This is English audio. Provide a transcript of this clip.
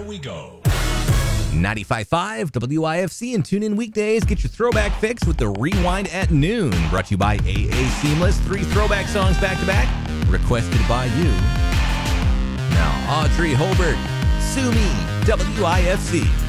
we go. 95.5 WIFC, and tune in weekdays. Get your throwback fix with the Rewind at Noon. Brought to you by AA Seamless. 3 throwback songs back to back, requested by you. Now, Audrey Holbert, Sue Me, WIFC.